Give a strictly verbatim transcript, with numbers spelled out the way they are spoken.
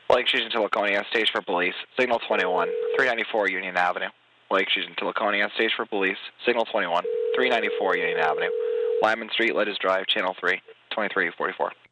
Lake Fusion to Laconia, stage for police, signal twenty-one, three ninety-four Union Avenue. Lake Fusion to Laconia, stage for police, signal twenty-one, three ninety-four Union Avenue. Lyman Street, Lettis Drive, channel three, twenty-three forty-four.